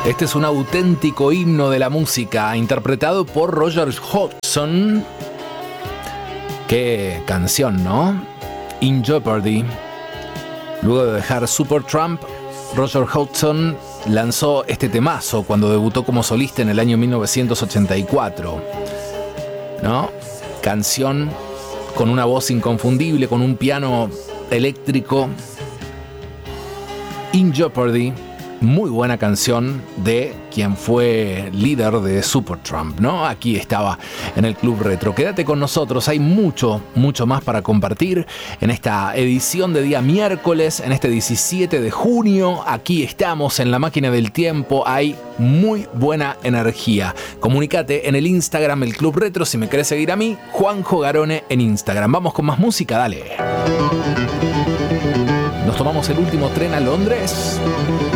Este es un auténtico himno de la música, interpretado por Roger Hodgson. Qué canción, ¿no? In Jeopardy. Luego de dejar Supertramp, Roger Hodgson lanzó este temazo cuando debutó como solista en el año 1984, ¿no? Canción con una voz inconfundible, con un piano eléctrico. In Jeopardy, muy buena canción de quien fue líder de Supertramp, ¿no? Aquí estaba en el Club Retro. Quédate con nosotros, hay mucho más para compartir en esta edición de día miércoles, en este 17 de junio. Aquí estamos en la máquina del tiempo, hay muy buena energía. Comunícate en el Instagram, el Club Retro, si me querés seguir a mí, Juanjo Garone en Instagram. Vamos con más música, dale. Nos tomamos el último tren a Londres.